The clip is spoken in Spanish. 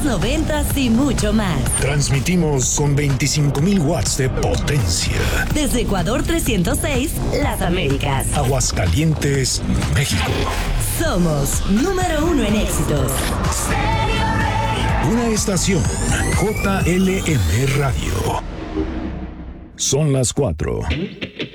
noventas y mucho más. Transmitimos con 25.000 watts de potencia. Desde Ecuador 306, Las Américas. Aguascalientes, México. Somos número 1 en éxitos. Una estación JLM Radio. Son las 4.